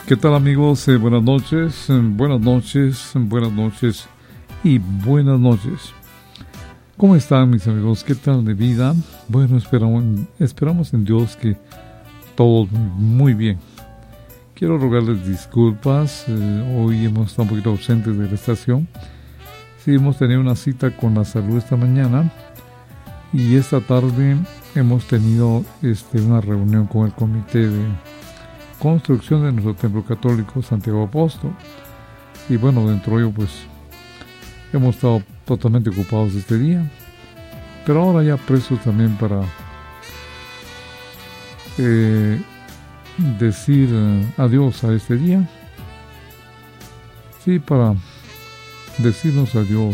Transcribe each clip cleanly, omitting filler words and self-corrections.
¿Qué tal, amigos? Buenas noches, buenas noches, buenas noches y buenas noches. ¿Cómo están, mis amigos? ¿Qué tal de vida? Bueno, esperamos en Dios que todo muy bien. Quiero rogarles disculpas, hoy hemos estado un poquito ausentes de la estación. Sí, hemos tenido una cita con la salud esta mañana y esta tarde hemos tenido una reunión con el comité de construcción de nuestro templo católico Santiago Apóstol. Y bueno, dentro de ello pues hemos estado totalmente ocupados este día, pero ahora ya prestos también para decir adiós a este día. Sí, para decirnos adiós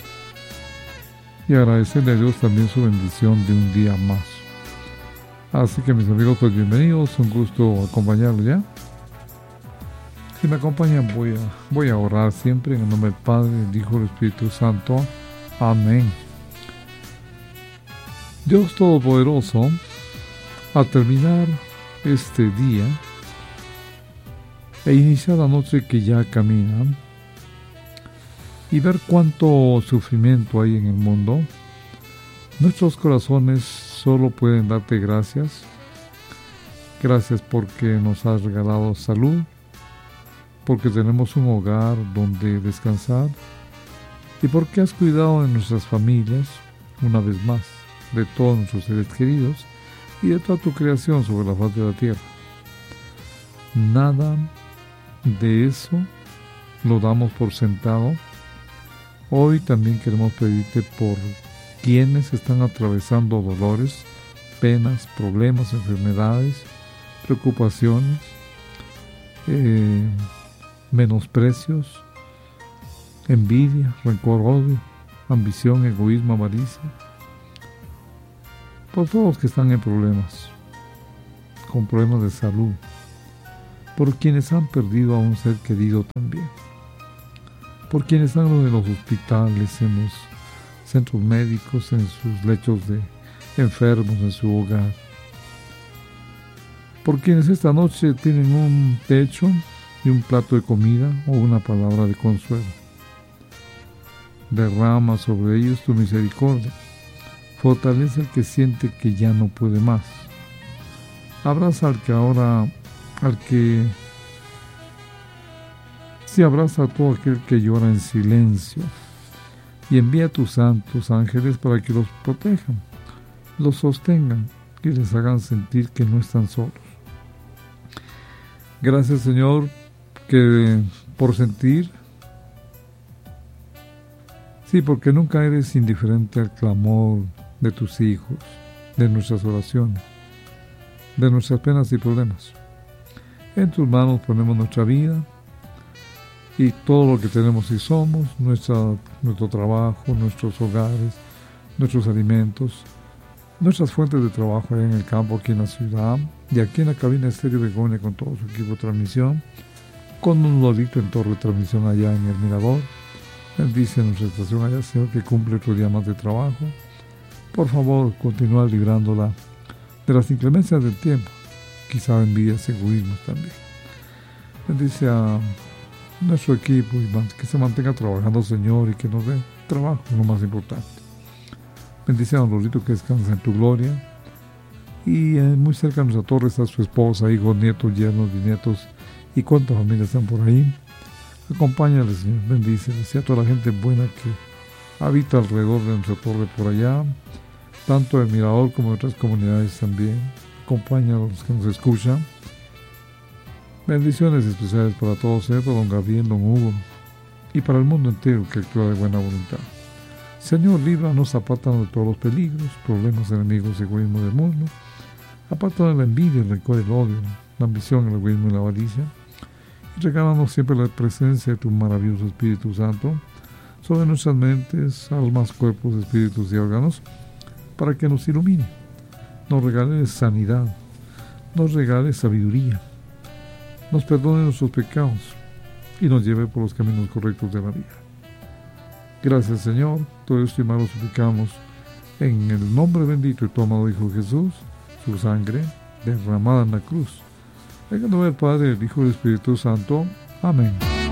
y agradecerle a Dios también su bendición de un día más. Así que, mis amigos, pues bienvenidos, un gusto acompañarlos ya. Si me acompañan, voy a orar siempre en el nombre del Padre, del Hijo y del Espíritu Santo. Amén. Dios Todopoderoso, al terminar este día e iniciar la noche que ya camina y ver cuánto sufrimiento hay en el mundo, nuestros corazones solo pueden darte gracias. Gracias porque nos has regalado salud, porque tenemos un hogar donde descansar y porque has cuidado de nuestras familias, una vez más, de todos nuestros seres queridos y de toda tu creación sobre la faz de la tierra. Nada de eso lo damos por sentado. Hoy también queremos pedirte por quienes están atravesando dolores, penas, problemas, enfermedades, preocupaciones, menosprecios, envidia, rencor, odio, ambición, egoísmo, avaricia. Por todos los que están en problemas, con problemas de salud, por quienes han perdido a un ser querido también, por quienes están en los hospitales, en los centros médicos, en sus lechos de enfermos, en su hogar, por quienes esta noche tienen un techo y un plato de comida o una palabra de consuelo. Derrama sobre ellos tu misericordia, fortalece al que siente que ya no puede más, abraza abraza a todo aquel que llora en silencio y envía a tus santos ángeles para que los protejan, los sostengan y les hagan sentir que no están solos. Gracias, Señor, por sentir, sí, porque nunca eres indiferente al clamor de tus hijos, de nuestras oraciones, de nuestras penas y problemas. En tus manos ponemos nuestra vida y todo lo que tenemos y somos, nuestro trabajo, nuestros hogares, nuestros alimentos, nuestras fuentes de trabajo allá en el campo, aquí en la ciudad, y aquí en la cabina Estéreo Begonia con todo su equipo de transmisión, con un lolito en torre de transmisión allá en el Mirador. Bendice nuestra estación allá, Señor, que cumple otro día más de trabajo. Por favor, continúa librándola de las inclemencias del tiempo, quizá envidias, egoísmos también. Bendice a nuestro equipo y que se mantenga trabajando, Señor, y que nos dé trabajo, lo más importante. Bendice a don Lolito, que descansa en tu gloria. Y muy cerca de nuestra torre está su esposa, hijos, nietos, yernos, bisnietos y cuántas familias están por ahí. Acompáñales, Señor, bendíceles y a toda la gente buena que habita alrededor de nuestra torre por allá, tanto del Mirador como de otras comunidades también. Acompaña a los que nos escuchan. Bendiciones especiales para todos, para don Gabriel, don Hugo y para el mundo entero que actúa de buena voluntad. Señor, líbranos, apártanos de todos los peligros, problemas, enemigos, egoísmo del mundo. Apártanos de la envidia, el rencor, el odio, la ambición, el egoísmo y la avaricia. Y regálanos siempre la presencia de tu maravilloso Espíritu Santo sobre nuestras mentes, almas, cuerpos, espíritus y órganos, para que nos ilumine, nos regale sanidad, nos regale sabiduría, nos perdone nuestros pecados y nos lleve por los caminos correctos de la vida. Gracias, Señor. Todo esto y más lo suplicamos en el nombre bendito de tu amado Hijo Jesús, su sangre derramada en la cruz, En el nombre del Padre, del Hijo y del Espíritu Santo. Amén.